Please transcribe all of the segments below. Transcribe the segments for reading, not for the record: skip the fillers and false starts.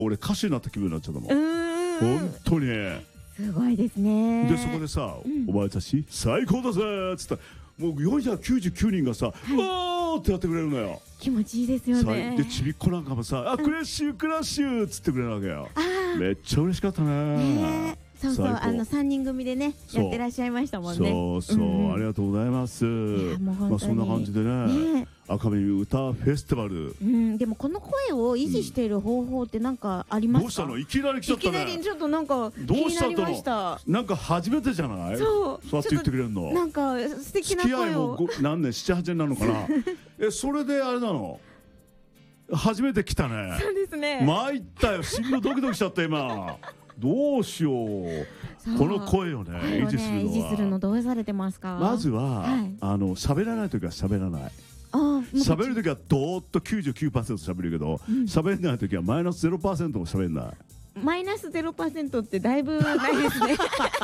俺歌手になった気分になっちゃったもん。本当に。 すごいですね。 でそこでさ、お前たち最高だぜっつったらもう499人がさ、わーってやってくれるのよ。 気持ちいいですよね。 でちびっこなんかもさ、クラッシュクラッシュっつってくれるわけよ。めっちゃ嬉しかったね。 そうそう、3人組でねやってらっしゃいましたもんね。 そうそう、ありがとうございます。まあそんな感じでね、赤耳歌フェスティバル。 でもこの声を維持している方法ってなんかありますか？ どうしたの？いきなり来ちゃったね。 いきなりちょっとなんか気になりました。 なんか初めてじゃない？そうやって言ってくれるの。 なんか素敵な声を。 付き合いも何年7、8年なのかな。それであれなの？初めて来たね。 そうですね。 参ったよ。心臓ドキドキしちゃった今。どうしよう。この声をね維持するのは。 維持するのどうされてますか？ まずは喋らない時は喋らない。喋る時はどーっと 99% 喋るけど、喋れない時はマイナス 0% も喋んない。 マイナス 0% ってだいぶないですね。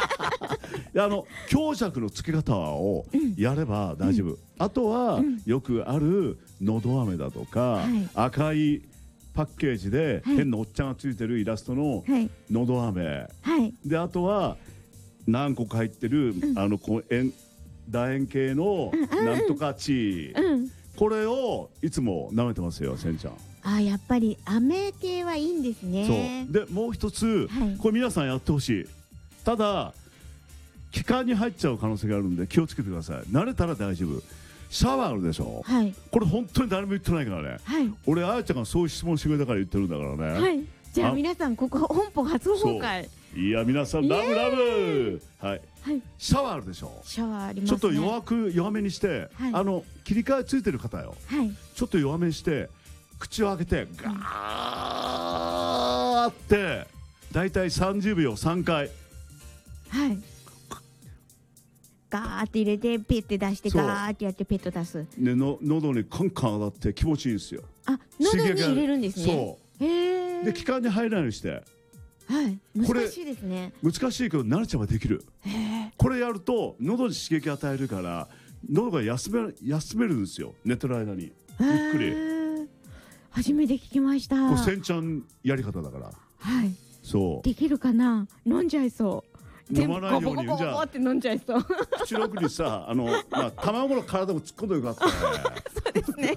強弱のつけ方をやれば大丈夫。あとはよくあるのど飴だとか赤いパッケージで変なおっちゃんがついてるイラストののど飴で、あとは何個か入ってる楕円形のなんとかチー、これをいつも舐めてますよ、せんちゃん。 やっぱり飴系はいいんですね。 そうでもう一つ、これ皆さんやってほしい。ただ気管に入っちゃう可能性があるんで気をつけてください。慣れたら大丈夫。シャワーあるでしょ、これ本当に誰も言ってないからね、俺あやちゃんがそういう質問してくれたから言ってるんだからね。 じゃあ皆さんここ本邦初公開。 いや皆さんラブラブ。シャワーあるでしょ。 シャワーありますね。 ちょっと弱めにして、切り替えついてる方よ、ちょっと弱めにして口を開けてガーってだいたい30秒3回ガーって入れてペッて出してガーってやってペッと出す。 で喉にカンカン上がって気持ちいいんですよ。 喉に入れるんですね。 そうで気管に入らないようにして。 難しいですね。 難しいけど慣れちゃえばできる。これやると喉に刺激与えるから喉が休めるんですよ、寝てる間にゆっくり。 初めて聞きました。 これせんちゃんやり方だから。そうできるかな。飲んじゃいそう。 飲まないようにじゃあって飲んじゃいそう。 口の奥にさ卵の体も突っ込んでよかったね。 そうですね。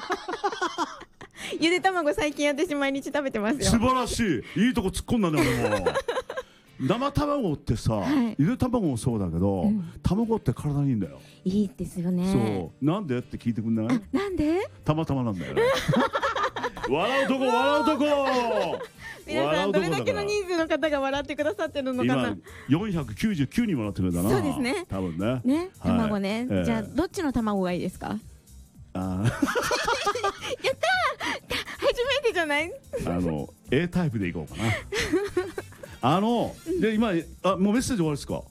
ゆで卵最近私毎日食べてますよ。 素晴らしい、いいとこ突っ込んだね俺も。生卵ってさ、ゆで卵もそうだけど、卵って体にいいんだよ。 いいですよね。 そうなんでって聞いてくんない？ なんで？ たまたまなんだよね。笑うとこ笑うとこ。 皆さんどれだけの人数の方が笑ってくださってるのかな。 今499人笑ってくれたな。 そうですね。 多分ね。 卵ね。じゃあどっちの卵がいいですか？やったー。初めてじゃない？ A タイプでいこうかな。で今もうメッセージ終わりですか？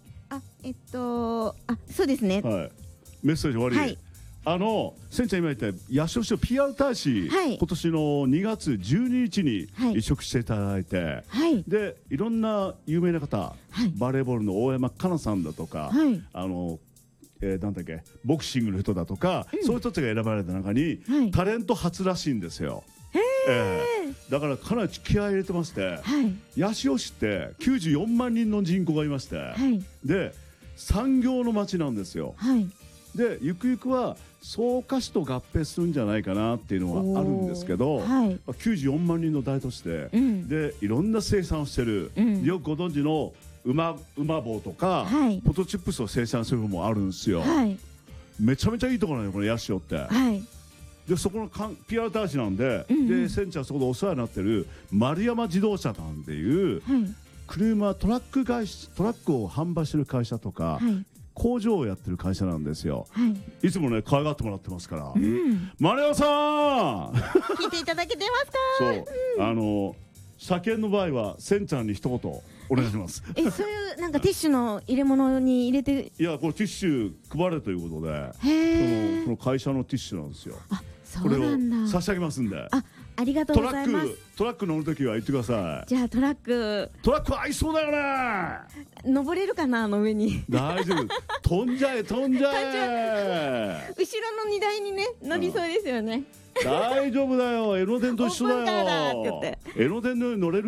そうですね。 メッセージ終わり。せんちゃん今言った八潮市の PR 大使、今年の2月12日に移植していただいて、でいろんな有名な方、バレーボールの大山加奈さんだとか、なんだっけボクシングの人だとか、そういう人たちが選ばれた中にタレント初らしいんですよ。だからかなり気合い入れてまして、八潮市って94万人の人口がいまして、で産業の町なんですよ。でゆくゆくは草加市と合併するんじゃないかなっていうのがあるんですけど、94万人の大都市で、でいろんな生産をしてる、よくご存知の馬棒とか、ポテトチップスを生産するのもあるんですよ。めちゃめちゃいいところなのよこの八潮って。でそこのPR 大使なんで、せんちゃんそこでお世話になってる丸山自動車なんていう、トラックを販売してる会社とか、工場をやってる会社なんですよ。いつもね可愛がってもらってますから。丸山さん聞いていただけてますか？ そう車検の場合はせんちゃんに一言お願いします。 そういうなんかティッシュの入れ物に入れて。 いやこれティッシュ配れということで、その会社のティッシュなんですよ。これを差し上げますんで。 ありがとうございます。 トラック乗るときは言ってください。 じゃあトラック合いそうだよね。 登れるかな上に。 大丈夫。飛んじゃえ。後ろの荷台にね乗りそうですよね。 大丈夫だよ、江ノ電と一緒だよ。江ノ電の乗れる